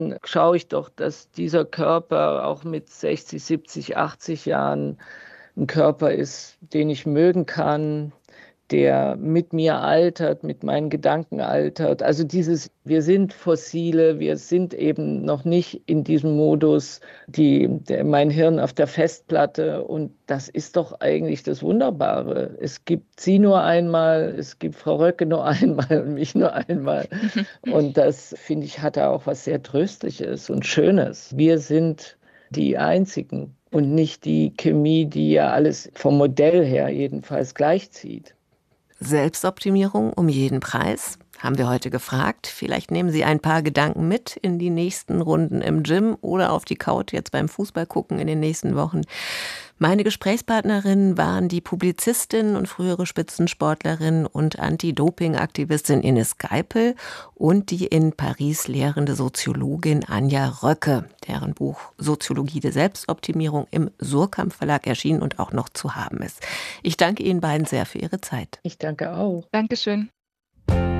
schaue ich doch, dass dieser Körper auch mit 60, 70, 80 Jahren ein Körper ist, den ich mögen kann, der mit mir altert, mit meinen Gedanken altert. Also wir sind Fossile, wir sind eben noch nicht in diesem Modus, mein Hirn auf der Festplatte. Und das ist doch eigentlich das Wunderbare. Es gibt Sie nur einmal, es gibt Frau Röcke nur einmal und mich nur einmal. Und das, finde ich, hat da auch was sehr Tröstliches und Schönes. Wir sind die Einzigen und nicht die Chemie, die ja alles vom Modell her jedenfalls gleichzieht. Selbstoptimierung um jeden Preis? Haben wir heute gefragt. Vielleicht nehmen Sie ein paar Gedanken mit in die nächsten Runden im Gym oder auf die Couch jetzt beim Fußball gucken in den nächsten Wochen. Meine Gesprächspartnerinnen waren die Publizistin und frühere Spitzensportlerin und Anti-Doping-Aktivistin Ines Geipel und die in Paris lehrende Soziologin Anja Röcke, deren Buch Soziologie der Selbstoptimierung im Suhrkamp Verlag erschienen und auch noch zu haben ist. Ich danke Ihnen beiden sehr für Ihre Zeit. Ich danke auch. Dankeschön.